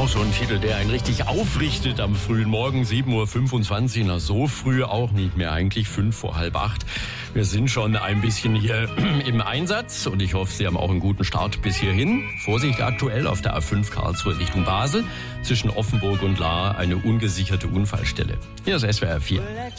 Auch so ein Titel, der einen richtig aufrichtet am frühen Morgen, 7.25 Uhr. Na, so früh auch nicht mehr, eigentlich 7:45. Wir sind schon ein bisschen hier im Einsatz und ich hoffe, Sie haben auch einen guten Start bis hierhin. Vorsicht aktuell auf der A5 Karlsruhe Richtung Basel. Zwischen Offenburg und Lahr eine ungesicherte Unfallstelle. Hier ist SWR 4.